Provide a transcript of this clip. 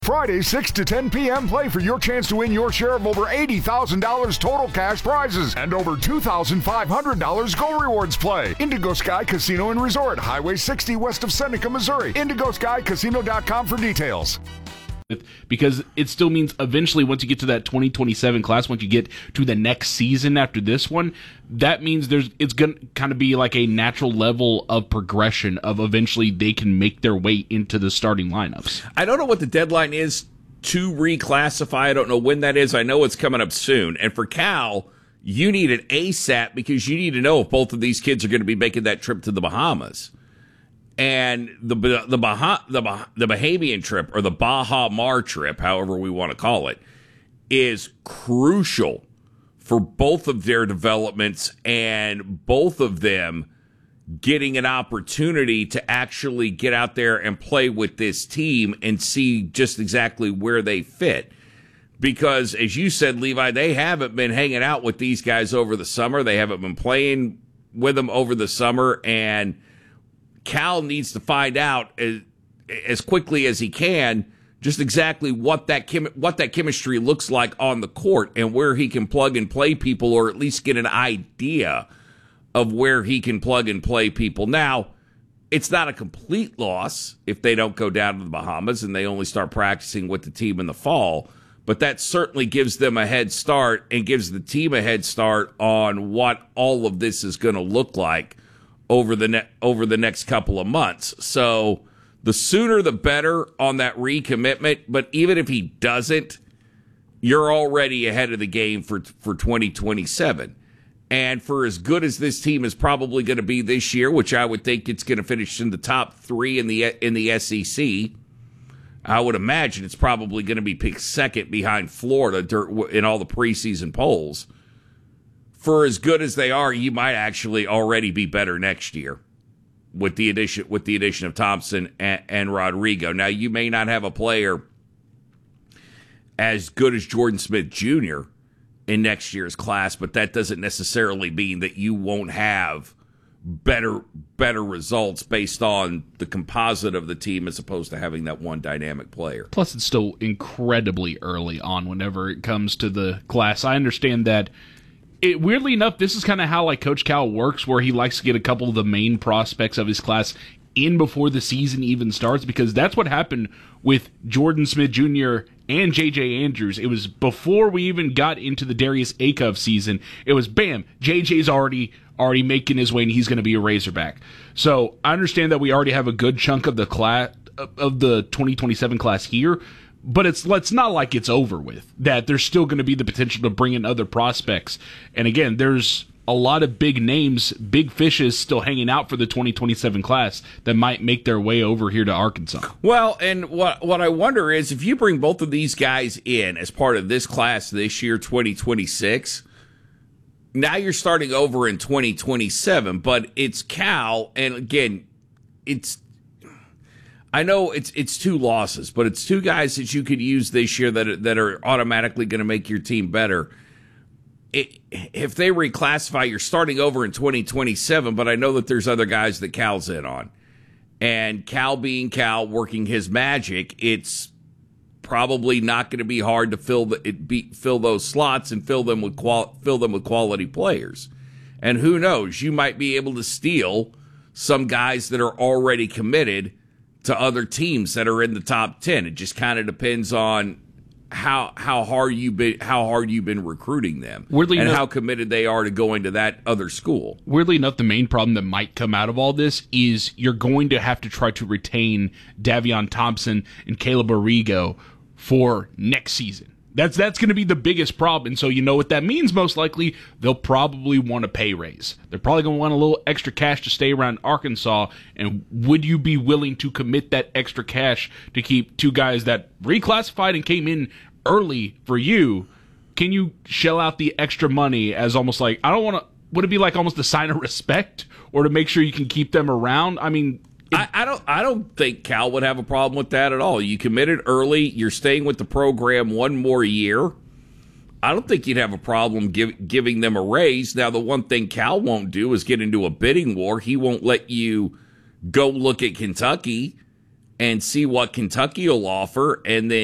Friday, 6 to 10 p.m. Play for your chance to win your share of over $80,000 total cash prizes and over $2,500 Go Rewards Play. Indigo Sky Casino and Resort, Highway 60 west of Seneca, Missouri. IndigoSkyCasino.com for details. Because it still means eventually once you get to that 2027 class, once you get to the next season after this one, that means it's going to kind of be like a natural level of progression of eventually they can make their way into the starting lineups. I don't know what the deadline is to reclassify. I don't know when that is. I know it's coming up soon. And for Cal, you need an ASAP because you need to know if both of these kids are going to be making that trip to the Bahamas. And the Bahamian trip, or the Baha Mar trip, however we want to call it, is crucial for both of their developments and both of them getting an opportunity to actually get out there and play with this team and see just exactly where they fit. Because, as you said, Levi, they haven't been hanging out with these guys over the summer. They haven't been playing with them over the summer, and Cal needs to find out as quickly as he can just exactly what that chemistry looks like on the court and where he can plug and play people, or at least get an idea of where he can plug and play people. Now, it's not a complete loss if they don't go down to the Bahamas and they only start practicing with the team in the fall, but that certainly gives them a head start and gives the team a head start on what all of this is going to look like over the next couple of months. So the sooner the better on that recommitment, but even if he doesn't, you're already ahead of the game for 2027. And for as good as this team is probably going to be this year, which I would think it's going to finish in the top 3 in the SEC, I would imagine it's probably going to be picked second behind Florida in all the preseason polls. For as good as they are, you might actually already be better next year with the addition of Thompson and Rodrigo. Now, you may not have a player as good as Jordan Smith Jr. in next year's class, but that doesn't necessarily mean that you won't have better results based on the composite of the team as opposed to having that one dynamic player. Plus, it's still incredibly early on whenever it comes to the class. I understand that. Weirdly enough, this is kind of how Coach Cal works, where he likes to get a couple of the main prospects of his class in before the season even starts, because that's what happened with Jordan Smith Jr. and J.J. Andrews. It was before we even got into the Darius Akov season. It was, bam, J.J.'s already making his way, and he's going to be a Razorback. So I understand that we already have a good chunk of the class of the 2027 class here, but it's not like it's over with, that there's still going to be the potential to bring in other prospects. And again, there's a lot of big names, big fishes still hanging out for the 2027 class that might make their way over here to Arkansas. Well, and what I wonder is if you bring both of these guys in as part of this class this year, 2026, now you're starting over in 2027, but it's Cal, and again, I know it's 2 losses, but it's 2 guys that you could use this year that are automatically going to make your team better. If they reclassify, you're starting over in 2027, but I know that there's other guys that Cal's in on. And Cal being Cal, working his magic, it's probably not going to be hard to fill those slots and fill them with quality players. And who knows, you might be able to steal some guys that are already committed to other teams that are in the top 10. It just kind of depends on how hard you've been recruiting them, weirdly and enough, how committed they are to going to that other school. Weirdly enough, the main problem that might come out of all this is you're going to have to try to retain Davion Thompson and Caleb Arrigo for next season. That's going to be the biggest problem. And so you know what that means, most likely? They'll probably want a pay raise. They're probably going to want a little extra cash to stay around Arkansas. And would you be willing to commit that extra cash to keep 2 guys that reclassified and came in early for you? Can you shell out the extra money as almost like, would it be like almost a sign of respect, or to make sure you can keep them around? I mean, I don't think Cal would have a problem with that at all. You committed early. You're staying with the program one more year. I don't think you'd have a problem giving them a raise. Now, the one thing Cal won't do is get into a bidding war. He won't let you go look at Kentucky and see what Kentucky will offer, and then